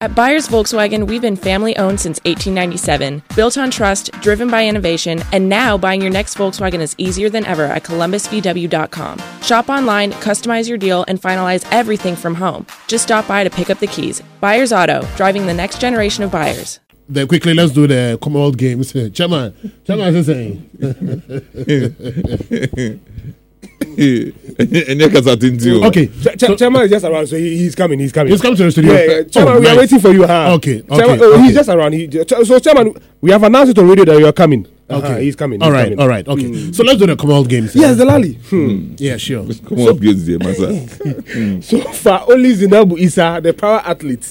At Byers Volkswagen, we've been family-owned since 1897, built on trust, driven by innovation, and now buying your next Volkswagen is easier than ever at columbusvw.com. Shop online, customize your deal, and finalize everything from home. Just stop by to pick up the keys. Byers Auto, driving the next generation of buyers. Then quickly, let's do the Commonwealth Games. Chairman is saying. Okay, Chairman is just around, so he's coming. He's coming to the studio. Yeah. Chairman, we are waiting for you. Okay. Chairman, he's just around. So, Chairman, we have announced it on radio that you are coming. Okay, he's coming. All right. Okay, so let's do the Commonwealth Games. Yes, the Lally. Yeah, sure. Commonwealth Games there, Masa. So far, only Zinabu Issa, the power athlete,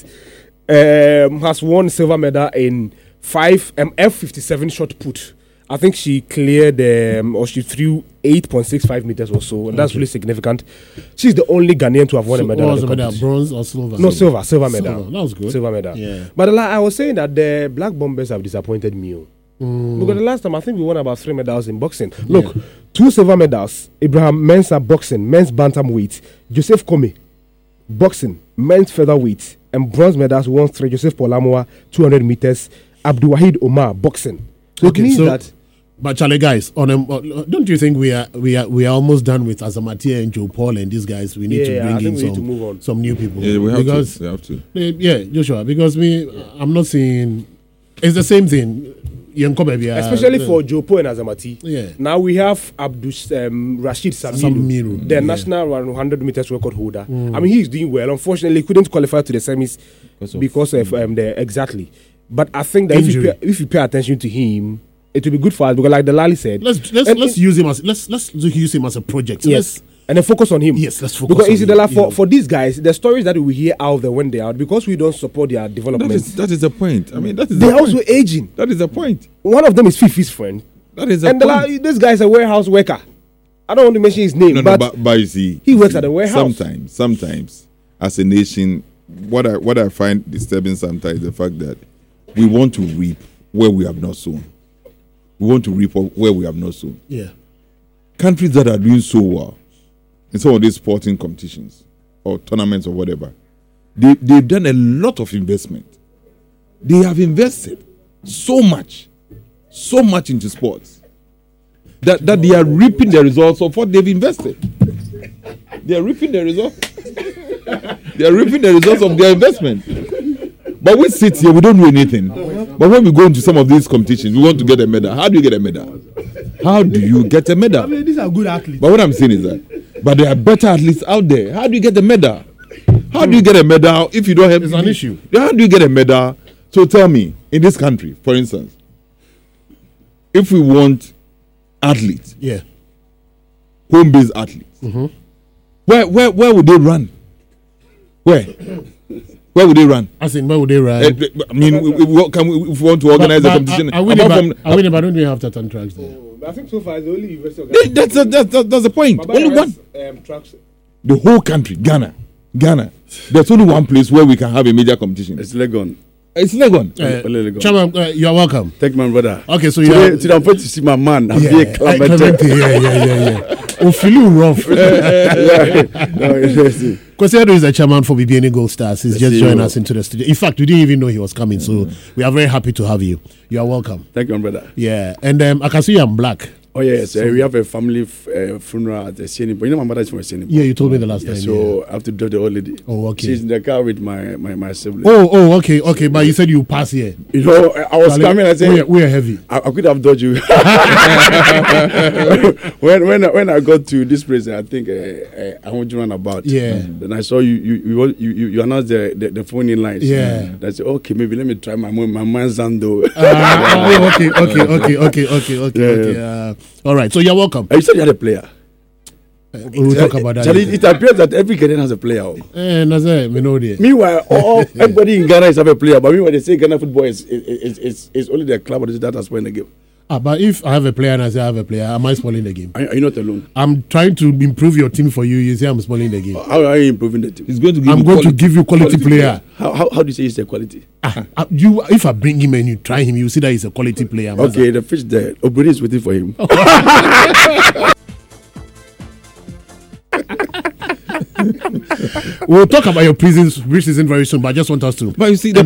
has won silver medal in 5 F57 shot put. I think she cleared or she threw 8.65 meters or so, and that's really significant. She's the only Ghanaian to have won a medal. What was the medal? Bronze or silver? No, silver medal. That was good. Silver medal. Yeah. But I was saying that the Black Bombers have disappointed me. Because the last time I think we won about 3 medals in boxing. Look, 2 silver medals. Abraham Mensah boxing, men's bantamweight. Joseph Kome boxing, men's featherweight, and bronze medals won 3. Joseph Polamua 200 meters. Abdul Wahid Omar boxing. So it means that. But Charlie, guys, don't you think we are almost done with Azamatia and Joe Paul and these guys? We need to bring in some new people. Yeah, we have to. Yeah, Joshua, because I'm not saying it's the same thing. Especially for Joe Paul and Azamati. Yeah. Now we have Rashid Samiru, the national 100 meters record holder. I mean, he's doing well. Unfortunately, he couldn't qualify to the semis because of exactly. But I think that if you pay attention to him, it will be good for us because, like the Lally said, let's use him as a project. Yes, and then focus on him. Yes, let's focus. Because you see, for these guys, the stories that we hear out there when they are out, because we don't support their development. That is the point. I mean, they're also aging. That is the point. One of them is Fifi's friend. That is the point. This guy is a warehouse worker. I don't want to mention his name, but you see, he works at a warehouse. Sometimes, as a nation, what I find disturbing sometimes is the fact that we want to reap where we have not sown. We want to reap where we have not sown. Yeah. Countries that are doing so well in some of these sporting competitions or tournaments or whatever, they've done a lot of investment. They have invested so much into sports that they are reaping the results of what they've invested. They are reaping the results. They are reaping the results of their investment. But we sit here, we don't do anything. But when we go into some of these competitions, we want to get a medal. How do you get a medal? How do you get a medal? I mean, these are good athletes. But what I'm saying is that, but there are better athletes out there. How do you get a medal? How do you get a medal if you don't have? It's an issue. How do you get a medal? So tell me, in this country, for instance, if we want athletes, home-based athletes, where would they run? Where would they run? Where would they run? I mean, if we want to organize a competition, I don't even have tartan tracks there. I think so far the only university. That's the point. Only one. Tracks. The whole country, Ghana. There's only one place where we can have a major competition. It's Legon. Chairman, you are welcome. Thank you, my brother. Okay, so today I'm going to see my man. Clemente. Oh, feeling rough. Kwesi is the chairman for BBN Gold Stars. He's just joined us into the studio. In fact, we didn't even know he was coming, so we are very happy to have you. You are welcome. Thank you, my brother. Yeah, and I can see you in black. Oh yes, we have a family funeral at the Sienipo. You know my mother is from Sienipo. Yeah, you told me the last time. So I have to drop the old lady. Oh, okay. She's in the car with my sibling. Oh, okay. But you said you pass here. You know, I was coming. I said we are heavy. I could have dodged you. when I got to this place, I think I want to run about. Yeah. Then I saw you announced the phone in line. Yeah. I said, okay, maybe let me try my man's Zando. Okay. All right, so you're welcome. You said you had a player. We'll talk about that. Charlie, it appears that every Ghanaian has a player. Meanwhile, everybody in Ghana is have a player, but meanwhile they say Ghana football is only the club that has won the game. But if I have a player and I say I have a player, am I spoiling the game? Are you not alone? I'm trying to improve your team for you. You say I'm spoiling the game. How are you improving the team? I'm going to give you quality player. How do you say he's a quality? If I bring him and you try him, you see that he's a quality player. Okay, the fish there. Obiri is waiting for him. We'll talk about your preseason very soon, but I just want us to. But you see,